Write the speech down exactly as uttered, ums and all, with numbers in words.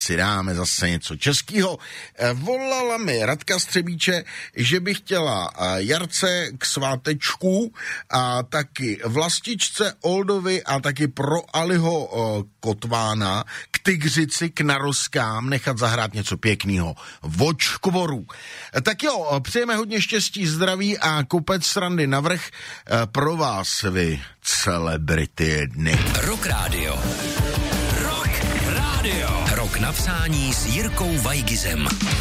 si dáme zase něco českého. Volala mi Radka Střebíče, že by chtěla Jarce k svátečku a taky Vlastičce Oldovi a taky pro Aliho Kotvána k Tygřici, k Narozkám nechat zahrát něco pěkného. Vočkvoru. Tak jo, přejeme hodně štěstí, zdraví a kopec srandy navrch pro vás, vy celebrity dny. Rock Radio. Rock Radio. Rok napsání s Jirkou Vajgizem.